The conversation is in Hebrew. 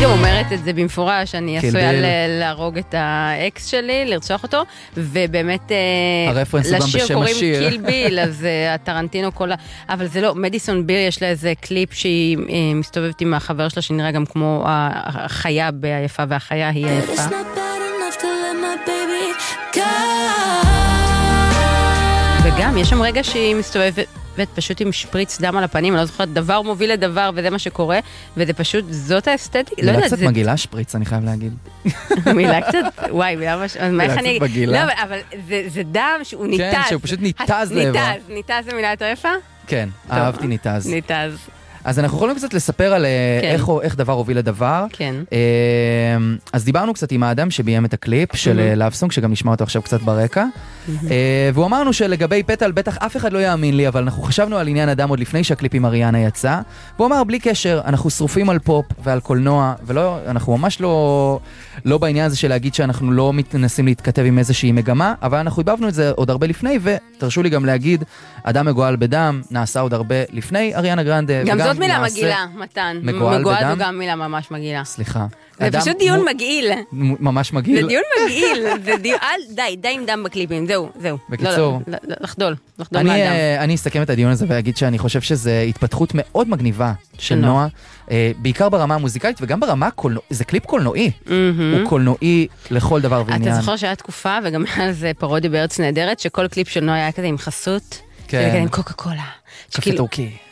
גם אומרת את זה במפורש, אני עשויה להרוג את האקס שלי, לרצוח אותו, ובאמת לשיר קוראים קיל ביל, אז הטרנטינו כל אבל זה לא, מדיסון ביר יש לה איזה קליפ שהיא מסתובבת עם החבר שלה, שנראה גם כמו החיה ביפה, והחיה היא היפה. וגם יש שם רגע שהיא מסתובבת פשוט עם שפריץ דם על הפנים, אני לא זוכרת, דבר מוביל לדבר, וזה מה שקורה, וזה פשוט, זאת האסתטית. מילה קצת מגעילה שפריץ, אני חייב להגיד. מילה קצת, וואי, מילה קצת מגעילה. לא, אבל זה דם שהוא ניתז. כן, שהוא פשוט ניתז לאיבר. ניתז זה מילה יותר יפה? כן, אהבתי ניתז. ניתז. אז אנחנו יכולים קצת לספר על איך דבר הוביל לדבר. כן. אז דיברנו קצת עם האדם שביים את הקליפ של לאבסונג, שגם נשמע אותו עכשיו קצת ברקע. והוא אמרנו שלגבי פטל, בטח אף אחד לא יאמין לי, אבל אנחנו חשבנו על עניין אדם עוד לפני שהקליפ עם אריאנה יצא. והוא אמר, בלי קשר, אנחנו שרופים על פופ ועל קולנוע, ואנחנו ממש לא בעניין הזה של להגיד שאנחנו לא מנסים להתכתב עם איזושהי מגמה, אבל אנחנו הבבנו את זה עוד הרבה לפני, ותרשו לי גם להגיד, אדם מגואל בדם נעשה עוד הרבה לפני אריאנה גרנדה. גם זאת מילה מגעילה, מתן. מגואל בדם? זו גם מילה ממש מגעילה. סליחה. זה פשוט דיון מגעיל. ממש מגעיל. זה דיון מגעיל. די עם דם בקליפים. זהו. בקיצור. לחדול מהדם. אני אסכם את הדיון הזה ואגיד שאני חושב שזו התפתחות מאוד מגניבה של נועה, בעיקר ברמה המוזיקלית וגם ברמה קולנועית. זה קליפ קולנועי. הוא קולנועי לכל דבר ועניין. אתה זוכר שהיה תקופה, וגם היה זה פרודיה בארץ נהדרת, שכל קליפ של נועה היה כזה עם חסות. כן. עם קוקה קולה. קפה טורקי.